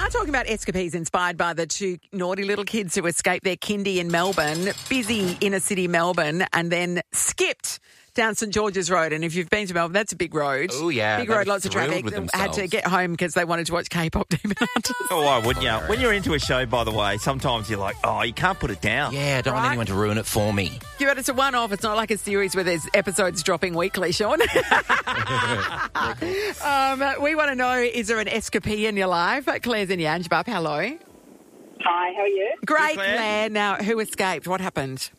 are talking about escapades inspired by the two naughty little kids who escaped their kindy in Melbourne, busy inner city Melbourne, and then skipped down St George's Road. And if you've been to Melbourne, that's a big road. Oh, yeah. Big road, lots of traffic. With They had to get home because they wanted to watch K-pop Demon Hunters. Oh, why wouldn't you? When you're into a show, by the way, sometimes you're like, oh, you can't put it down. Yeah, I don't want anyone to ruin it for me. Yeah, but it's a one-off. It's not like a series where there's episodes dropping weekly, Sean. We want to know, is there an escapade in your life? Claire's in Yangebup. Hello. Hi, how are you? Great, Claire. Claire. Now, who escaped? What happened?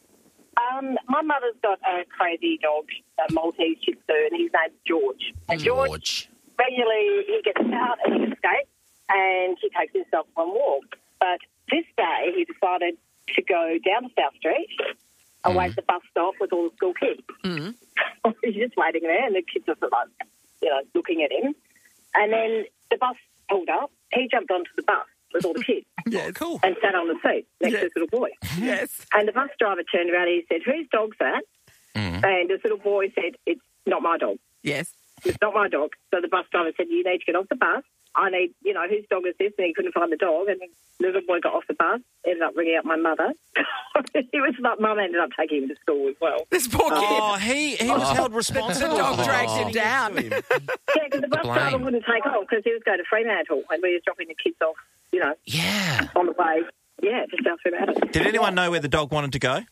My mother's got a crazy dog, a Maltese Shih Tzu, and his name's George. And George, regularly, he gets out and he escapes, and he takes himself on a walk. But this day, he decided to go down to South Street, away at the bus stop with all the school kids. Mm. He's just waiting there, and the kids are like, looking at him. And then the bus pulled up. He jumped onto the bus with all the kids. Yes. Cool. And sat on the seat next to this little boy. Yes. And the bus driver turned around and he said, whose dog's that? And this little boy said, it's not my dog. Yes. It's not my dog. So the bus driver said, you need to get off the bus. I need, whose dog is this? And he couldn't find the dog. And the little boy got off the bus, ended up ringing out my mother. He was like, Mum ended up taking him to school as well. This poor kid. Oh, he was held The responsible. dog dragged him down. Yeah, because the bus driver wouldn't take off because he was going to Fremantle and we were dropping the kids off, Yeah. on the way. Yeah, to South Fremantle. Did anyone know where the dog wanted to go?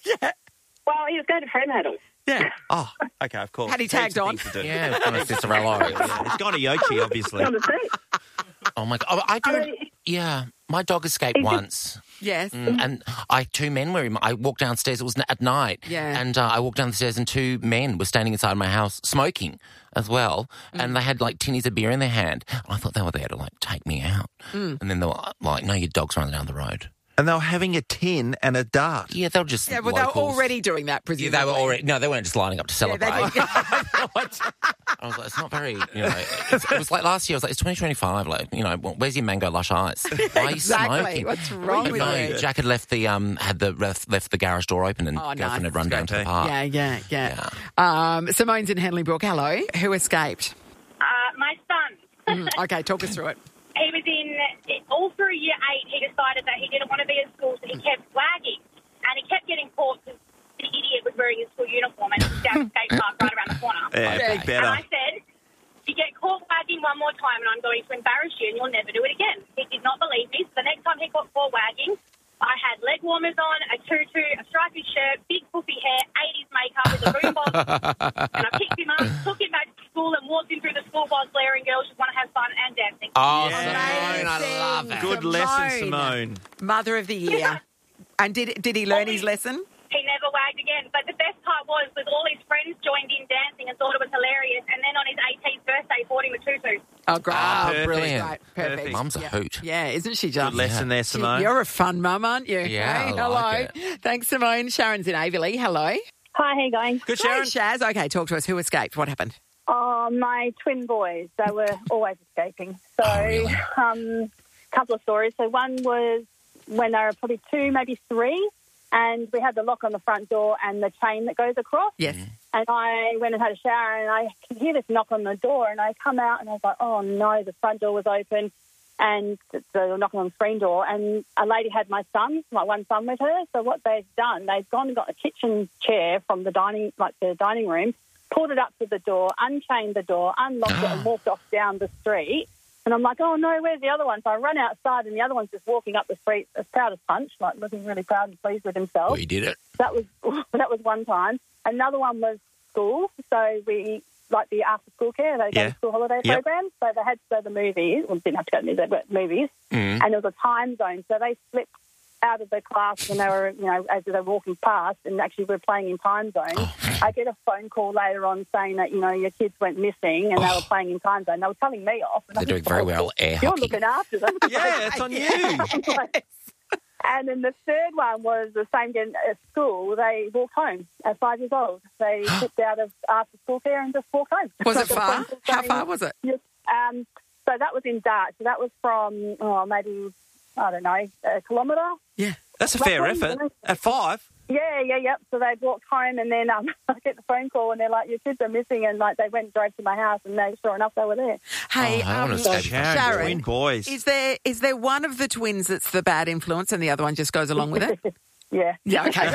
Well, he was going to Fremantle. Yeah. Oh, okay, of course. Had he tagged on? Heaps of things to do. Yeah, kind of Cicerello. It's gone to Yochi, obviously. On the seat. Oh, my God. I do. Yeah. My dog escaped once. Yes. And two men were in. I walked downstairs. It was at night. Yeah. And I walked down the stairs and two men were standing inside my house smoking as well. And they had like tinnies of beer in their hand. I thought they were there to like take me out. And then they were like, no, your dog's running down the road. And they were having a tin and a dart. Yeah, they were just Yeah, well, they were locals. already doing that, Yeah, presumably. they were already. No, they weren't just lining up to celebrate. Yeah, I was like, it's not very. It was like last year. I was like, it's 2025. Like, where's your Mango Lush Eyes? Why are you Exactly. smoking? What's wrong with No, you? Jack had left the left the garage door open, and Oh, nice. girlfriend had run down to the Okay. park. Yeah. Simone's in Henley Brook. Hello. Who escaped? My son, Okay, talk us through it. he was all through year 8, he decided that he didn't want to be at school, so he kept flagging. And he kept getting caught because the idiot was wearing his school uniform and it was down the skate park right around the corner. Yeah, Okay. And better. I said, you get caught wagging one more time and I'm going to embarrass you and you'll never do it again. He did not believe me, so the next time he got caught wagging, I had leg warmers on, a tutu, a stripy shirt, big poofy hair, 80s makeup with a boombox, and I picked him up, took him back to school and walked him through the school bus glaring girls just want to have fun and dancing. Oh, Yeah. Simone, I love it. Good lesson, Simone. Mother of the year. And did he learn his lesson? He never wagged again. But the best part was all his friends joined in dancing and thought it was hilarious. And then on his 18th birthday, bought him a tutu. Oh, great. perfect. Brilliant. Right, perfect. Perfect. Mum's a hoot. Yeah, isn't she just? Good lesson there, Simone. You're a fun mum, aren't you? Yeah, Hey, I like hello. Thanks, Simone. Sharon's in Averley. Hello. Hi, how you going? Good, Sharon. Sharon. Shaz. Okay, talk to us. Who escaped? What happened? Oh, my twin boys, they were always escaping. So, really? couple of stories. So one was when they were probably 2, maybe 3, and we had the lock on the front door and the chain that goes across. Yes. And I went and had a shower and I could hear this knock on the door and I come out and I was like, oh, no, the front door was open and the knocking on the screen door. And a lady had my one son with her. So what they've done, they've gone and got a kitchen chair from the dining room, pulled it up to the door, unchained the door, unlocked it and walked off down the street. And I'm like, oh, no, where's the other one? So I run outside and the other one's just walking up the street as proud as punch, like looking really proud and pleased with himself. Well, you did it. That was one time. Another one was school. So we, like the after-school care, they go to school holiday program. So they had to go to the movies. Well, didn't have to go to the movies, but movies. And there was a time zone. So they slipped out of the class when they were, as they were walking past and actually were playing in time zone. I get a phone call later on saying that, your kids went missing and they were playing in time zone. They were telling me off. And They're doing very well. Air You're hockey. looking after them. Yeah, it's on you. And then the third one was the same again at school. They walked home at 5 years old. They slipped out of after school care and just walked home. Was it So the far? friends were How saying- far was it? Yes. So that was in Dart. So that was from maybe, I don't know, a kilometre. Yeah. That's a fair effort. At 5? Yeah. So they walked home, and then I get the phone call, and they're like, "Your kids are missing," and like they went and drove to my house, and sure enough, they were there. Hey, Sharon, twin boys. Is there one of the twins that's the bad influence, and the other one just goes along with it? Yeah. Okay.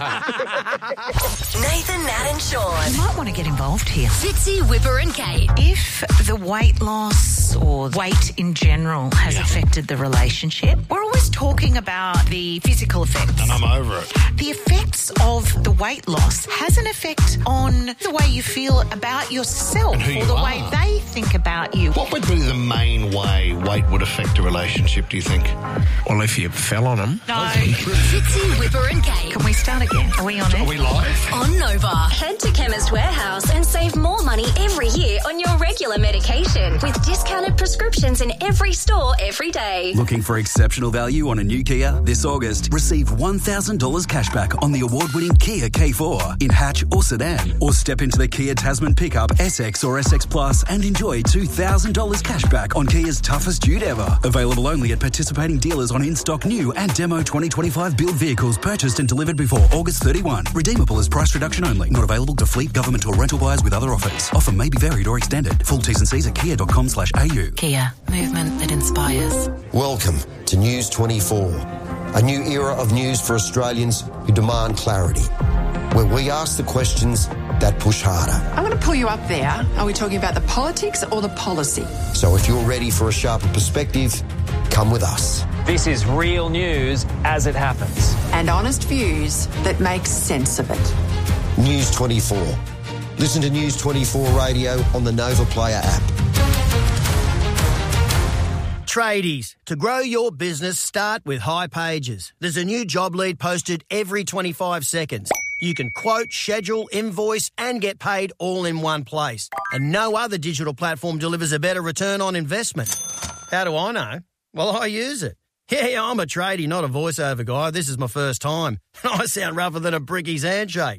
Nathan, Nat and Sean. You might want to get involved here. Fitzy, Whipper and Kate. If the weight loss or weight in general has affected the relationship, we're always talking about the physical effects. And I'm over it. The effects of the weight loss has an effect on the way you feel about yourself And who or you the are. way they think about you. What would be the main way weight would affect a relationship, do you think? Well, if you fell on them. No. Fitzy, Whipper and Kate. Can we start again? Are we on it? Are we live? On Nova. Head to Chemist Warehouse and save more money every year on your regular medication with discounted prescriptions in every store every day. Looking for exceptional value on a new Kia? This August, receive $1,000 cashback on the award-winning Kia K4 in hatch or sedan. Or step into the Kia Tasman pickup, SX or SX Plus and enjoy $2,000 cashback on Kia's toughest dude ever. Available only at participating dealers on in-stock new and demo 2025 build vehicles purchased and delivered before August 31. Redeemable as price reduction only. Not available to fleet, government or rental buyers with other offers. Offer may be varied or extended. Full T's and C's at kia.com/au. Kia, movement that inspires. Welcome to News 24, a new era of news for Australians who demand clarity, where we ask the questions that push harder. I'm going to pull you up there. Are we talking about the politics or the policy? So if you're ready for a sharper perspective, come with us. This is real news as it happens. And honest views that make sense of it. News 24. Listen to News 24 Radio on the Nova Player app. Tradies, to grow your business, start with High Pages. There's a new job lead posted every 25 seconds. You can quote, schedule, invoice and get paid all in one place. And no other digital platform delivers a better return on investment. How do I know? Well, I use it. Yeah, I'm a tradie, not a voiceover guy. This is my first time. I sound rougher than a brickie's handshake.